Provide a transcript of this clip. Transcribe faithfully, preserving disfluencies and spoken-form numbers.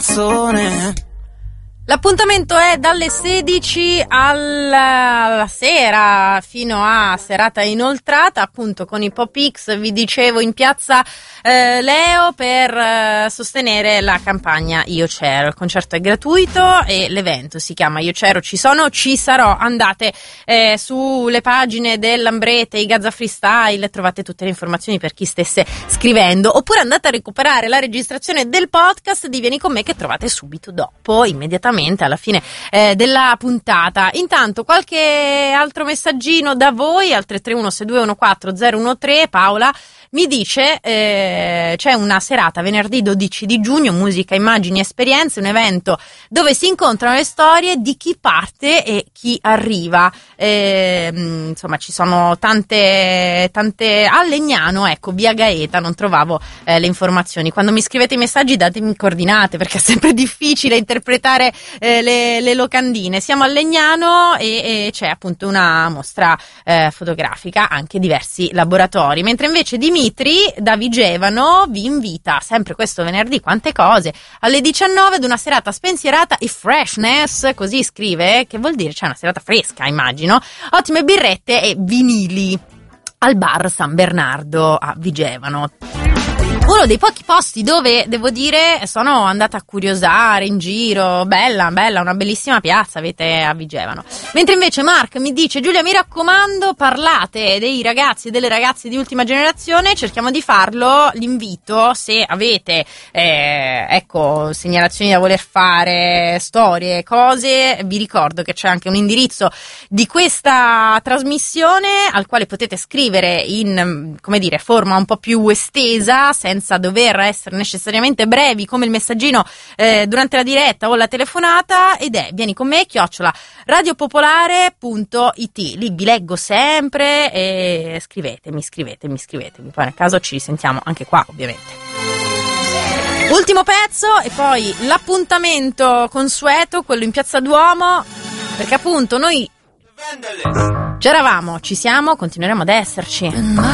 L'appuntamento è dalle sedici alla, alla sera fino a serata inoltrata, appunto con i Pop X, vi dicevo, in piazza eh, Leo per eh, sostenere la campagna Io C'ero. Il concerto è gratuito e l'evento si chiama Io C'ero, ci sono, ci sarò. Andate eh, sulle pagine dell'Ambrete, i Gazza Freestyle, trovate tutte le informazioni per chi stesse scrivendo, oppure andate a recuperare la registrazione del podcast di Vieni con me, che trovate subito dopo, immediatamente alla fine eh, della puntata. Intanto qualche altro messaggino da voi al tre tre uno sei due uno quattro zero uno tre. Paola mi dice eh, c'è una serata venerdì dodici di giugno, musica, immagini, esperienze, un evento dove si incontrano le storie di chi parte e chi arriva. Eh, insomma, ci sono tante tante a Legnano, ecco, via Gaeta, non trovavo eh, le informazioni. Quando mi scrivete i messaggi datemi coordinate, perché è sempre difficile interpretare eh, le, le locandine. Siamo a Legnano e, e c'è appunto una mostra eh, fotografica, anche diversi laboratori, mentre invece Dimitri da Vigevano vi invita sempre questo venerdì, quante cose, alle diciannove ad una serata spensierata e freshness, così scrive, che vuol dire c'è una serata fresca, immagino, ottime birrette e vinili al bar San Bernardo a Vigevano. Uno dei pochi posti dove, devo dire, sono andata a curiosare in giro. Bella, bella, una bellissima piazza avete a Vigevano. Mentre invece Mark mi dice: Giulia, mi raccomando, parlate dei ragazzi e delle ragazze di ultima generazione, cerchiamo di farlo. L'invito, se avete eh, ecco segnalazioni da voler fare, storie, cose, vi ricordo che c'è anche un indirizzo di questa trasmissione al quale potete scrivere in, come dire, forma un po' più estesa, senza dover essere necessariamente brevi come il messaggino eh, durante la diretta o la telefonata, ed è vieni con me chiocciola radiopopolare punto it. Lì vi leggo sempre e scrivetemi, scrivetemi, scrivetemi. Poi nel caso ci sentiamo anche qua, ovviamente. Ultimo pezzo e poi l'appuntamento consueto, quello in Piazza Duomo, perché appunto noi c'eravamo, ci siamo, continueremo ad esserci.